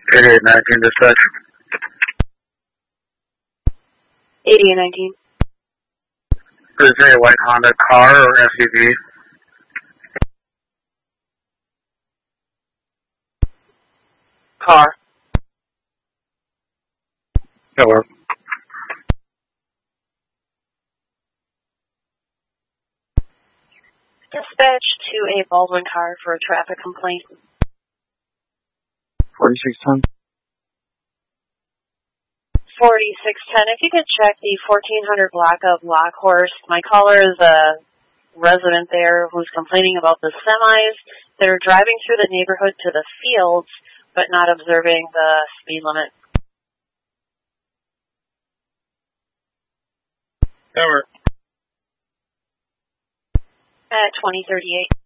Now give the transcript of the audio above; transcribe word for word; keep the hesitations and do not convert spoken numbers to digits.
eighty-eight nineteen dispatch. eighty-eight nineteen. Is it a white Honda car or S U V? Car. That works. Dispatch to a Baldwin car for a traffic complaint. forty-six ten. forty-six ten. If you could check the fourteen hundred block of Lockhorst. My caller is a resident there who's complaining about the semis that are driving through the neighborhood to the fields but not observing the speed limit. That works. At twenty thirty-eight.